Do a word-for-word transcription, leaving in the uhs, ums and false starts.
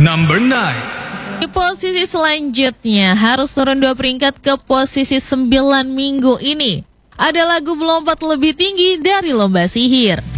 number nine. Di posisi selanjutnya harus turun dua peringkat ke posisi sembilan minggu ini. Ada lagu melompat lebih tinggi dari Lomba Sihir.